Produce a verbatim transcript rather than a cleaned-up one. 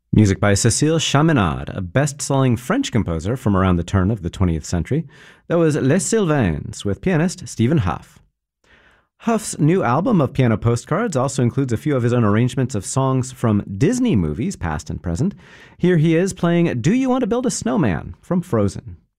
Music by Cécile Chaminade, a best-selling French composer from around the turn of the twentieth century. That was Les Sylvains with pianist Stephen Hough. Hough's new album of piano postcards also includes a few of his own arrangements of songs from Disney movies, past and present. Here he is playing Do You Want to Build a Snowman from Frozen.